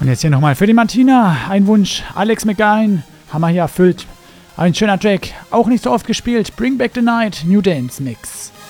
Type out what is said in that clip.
Und jetzt hier nochmal für die Martina. Ein Wunsch. Alex McGuine. Haben wir hier erfüllt. Ein schöner Track. Auch nicht so oft gespielt. Bring Back the Night. New Dance Mix.